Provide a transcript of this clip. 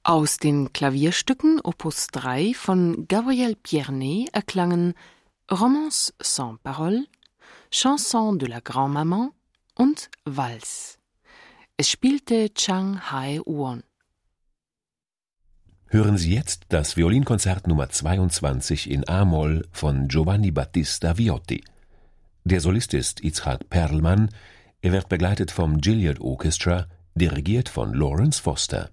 Aus den Klavierstücken Opus 3 von Gabriel Pierné erklangen Romance sans parole, Chanson de la Grand-Maman und Valse. Es spielte Chang Hae-won. Hören Sie jetzt das Violinkonzert Nummer 22 in a-Moll von Giovanni Battista Viotti. Der Solist ist Itzhak Perlman, er wird begleitet vom Gilliard Orchestra, dirigiert von Lawrence Foster.